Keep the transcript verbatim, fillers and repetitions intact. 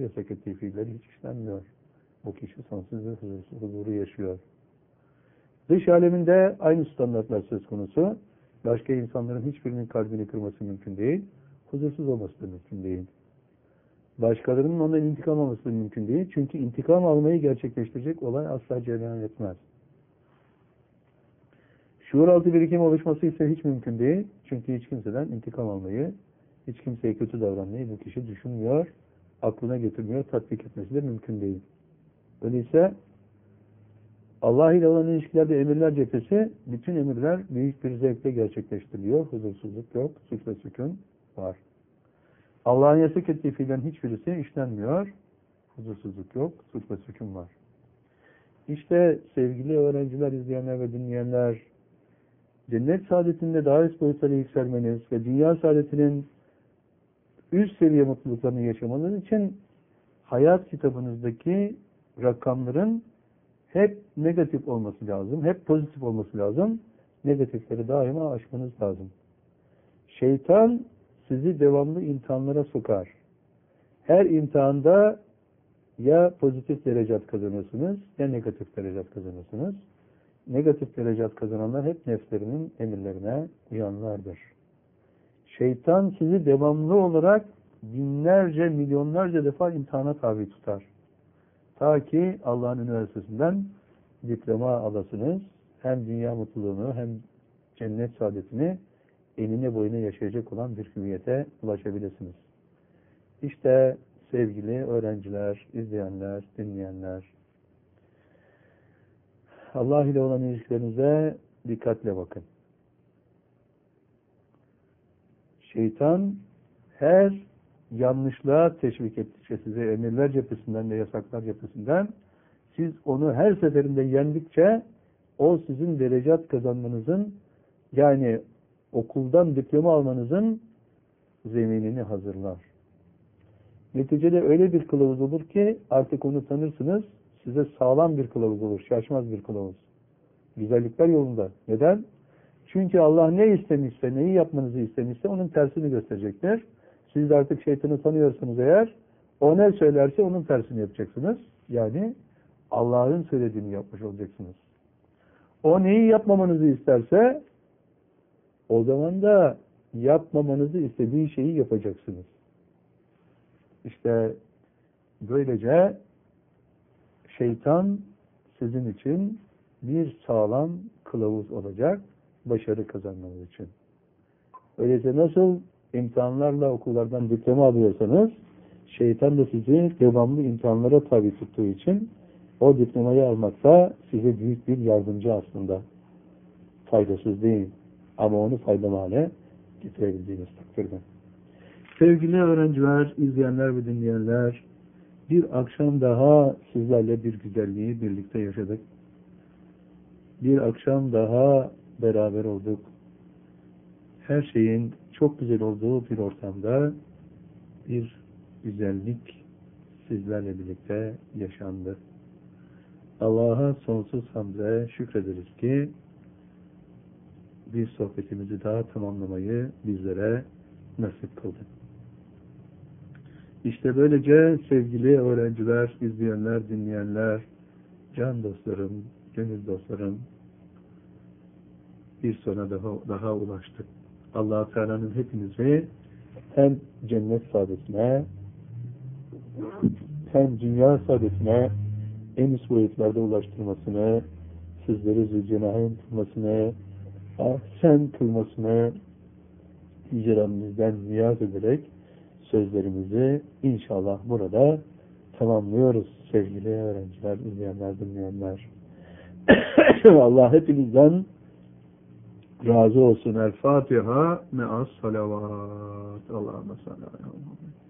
yasak ettiği fiiller hiç işlenmiyor. Bu kişi sonsuz bir huzuru yaşıyor. Dış aleminde aynı standartlar söz konusu. Başka insanların hiçbirinin kalbini kırması mümkün değil. Huzursuz olması da mümkün değil. Başkalarının ondan intikam alması da mümkün değil. Çünkü intikam almayı gerçekleştirecek olay asla cereyan etmez. Şuur altı birikim oluşması ise hiç mümkün değil. Çünkü hiç kimseden intikam almayı, hiç kimseye kötü davranmayı bu kişi düşünmüyor, aklına getirmiyor, tatbik etmesi de mümkün değil. Öyleyse Allah ile olan ilişkilerde emirler cephesi, bütün emirler büyük bir zevkle gerçekleştiriliyor. Huzursuzluk yok, suç ve sükun var. Allah'ın yasak ettiği fiillerin hiçbirisi işlenmiyor. Huzursuzluk yok, suç ve sükun var. İşte sevgili öğrenciler, izleyenler ve dinleyenler, cennet saadetinde daha üst boyutlara yükselmeniz ve dünya saadetinin üst seviye mutluluklarını yaşamanız için hayat kitabınızdaki rakamların hep negatif olması lazım, hep pozitif olması lazım. Negatifleri daima aşmanız lazım. Şeytan sizi devamlı imtihanlara sokar. Her imtihanda ya pozitif derecat kazanırsınız ya negatif derecat kazanırsınız. Negatif derecat kazananlar hep nefslerinin emirlerine uyanlardır. Şeytan sizi devamlı olarak binlerce, milyonlarca defa imtihana tabi tutar. Ta ki Allah'ın üniversitesinden diploma alasınız, hem dünya mutluluğunu hem cennet saadetini enine boyuna yaşayacak olan bir hüviyete ulaşabilirsiniz. İşte sevgili öğrenciler, izleyenler, dinleyenler, Allah ile olan ilişkilerinize dikkatle bakın. Şeytan her yanlışlığa teşvik ettikçe size emirler cephesinden ve yasaklar cephesinden, siz onu her seferinde yendikçe o sizin derecat kazanmanızın, yani okuldan diploma almanızın zeminini hazırlar. Neticede öyle bir kılavuz olur ki artık onu tanırsınız, size sağlam bir kılavuz olur, şaşmaz bir kılavuz. Güzellikler yolunda. Neden? Çünkü Allah ne istemişse, neyi yapmanızı istemişse onun tersini gösterecektir. Siz de artık şeytanı tanıyorsunuz eğer, o ne söylerse onun tersini yapacaksınız. Yani Allah'ın söylediğini yapmış olacaksınız. O neyi yapmamanızı isterse, o zaman da yapmamanızı istediği şeyi yapacaksınız. İşte böylece şeytan sizin için bir sağlam kılavuz olacak, başarı kazanmanız için. Öyleyse nasıl imtihanlarla okullardan diploma alıyorsanız, şeytan da sizi devamlı imtihanlara tabi tuttuğu için o diplomayı almakta size büyük bir yardımcı aslında. Faydasız değil. Ama onu faydalı hale getirebildiğiniz takdirde. Sevgili öğrenciler, izleyenler ve dinleyenler, bir akşam daha sizlerle bir güzelliği birlikte yaşadık. Bir akşam daha beraber olduk. Her şeyin çok güzel olduğu bir ortamda bir güzellik sizlerle birlikte yaşandı. Allah'a sonsuz hamdle şükrederiz ki bir sohbetimizi daha tamamlamayı bizlere nasip kıldı. İşte böylece sevgili öğrenciler, izleyenler, dinleyenler, can dostlarım, gönül dostlarım, bir sona daha, daha ulaştık. Allah-u Teala'nın hepinizi hem cennet saadetine hem dünya saadetine en üst boyutlarda ulaştırmasını, sizleri Zülcenahin kılmasını, ahsen kılmasını Yüce Rabbimizden niyaz ederek sözlerimizi inşallah burada tamamlıyoruz sevgili öğrenciler, izleyenler, dinleyenler. Allah hepinizden razı olsun. El Fatiha me'as salavat. Allahümme salli aleyhi ve sellem.